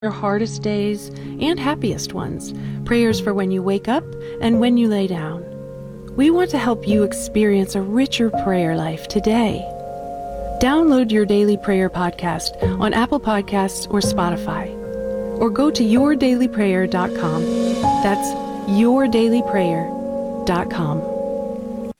your hardest days and happiest ones, prayers for when you wake up and when you lay down. We want to help you experience a richer prayer life today. Download your Daily Prayer podcast on Apple Podcasts or Spotify, or go to yourdailyprayer.com. That's yourdailyprayer.com.